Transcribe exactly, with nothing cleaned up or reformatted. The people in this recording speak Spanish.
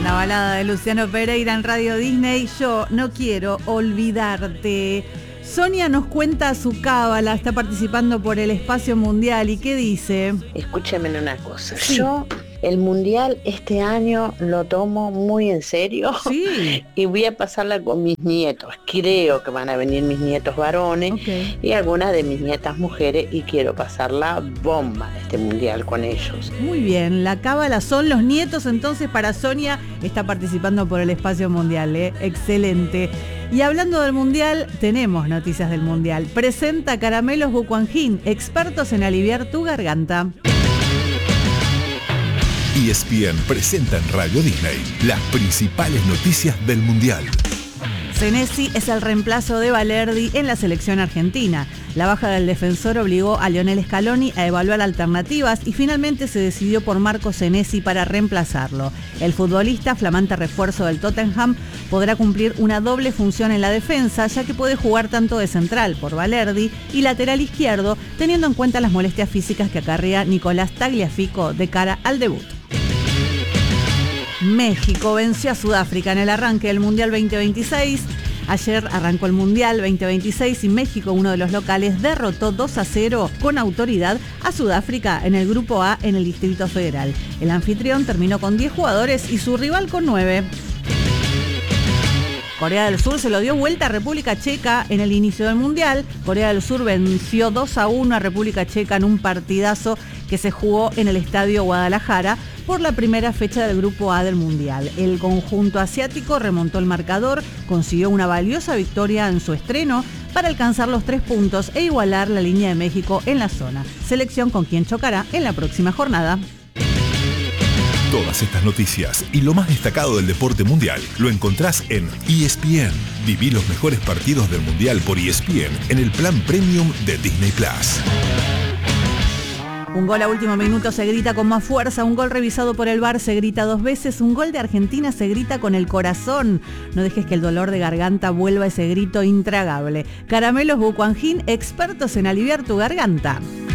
La balada de Luciano Pereira en Radio Disney, Yo no quiero olvidarte. Sonia nos cuenta su cábala, está participando por el espacio mundial y ¿qué dice? Escúchame una cosa, Sí. yo el mundial este año lo tomo muy en serio. Sí. Y voy a pasarla con mis nietos. Creo que van a venir mis nietos varones Okay. y algunas de mis nietas mujeres y quiero pasarla bomba este mundial con ellos. Muy bien, la cábala son los nietos, entonces para Sonia está participando por el espacio mundial, ¿eh? Excelente. Y hablando del mundial, tenemos noticias del mundial. Presenta Caramelos Bucuangín, expertos en aliviar tu garganta. E S P N presenta en Radio Disney las principales noticias del Mundial. Senesi es el reemplazo de Balerdi en la selección argentina. La baja del defensor obligó a Lionel Scaloni a evaluar alternativas y finalmente se decidió por Marco Senesi para reemplazarlo. El futbolista, flamante refuerzo del Tottenham, podrá cumplir una doble función en la defensa, ya que puede jugar tanto de central por Balerdi y lateral izquierdo, teniendo en cuenta las molestias físicas que acarrea Nicolás Tagliafico de cara al debut. México venció a Sudáfrica en el arranque del Mundial veinte veintiséis. Ayer arrancó el Mundial veinte veintiséis y México, uno de los locales, derrotó dos a cero con autoridad a Sudáfrica en el Grupo A en el Distrito Federal. El anfitrión terminó con diez jugadores y su rival con nueve. Corea del Sur se lo dio vuelta a República Checa en el inicio del Mundial. Corea del Sur venció dos a uno a República Checa en un partidazo que se jugó en el Estadio Guadalajara por la primera fecha del Grupo A del Mundial. El conjunto asiático remontó el marcador, consiguió una valiosa victoria en su estreno para alcanzar los tres puntos e igualar la línea de México en la zona. Selección con quien chocará en la próxima jornada. Todas estas noticias y lo más destacado del deporte mundial lo encontrás en E S P N. Viví los mejores partidos del Mundial por E S P N en el plan premium de Disney Plus. Un gol a último minuto se grita con más fuerza, un gol revisado por el V A R se grita dos veces, un gol de Argentina se grita con el corazón. No dejes que el dolor de garganta vuelva a ese grito intragable. Caramelos Bucuangín, expertos en aliviar tu garganta.